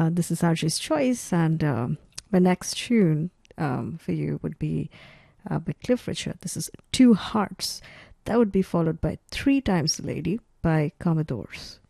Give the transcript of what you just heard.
This is Archie's Choice, and my next tune for you would be by Cliff Richard. This is Two Hearts. That would be followed by Three Times the Lady by Commodores.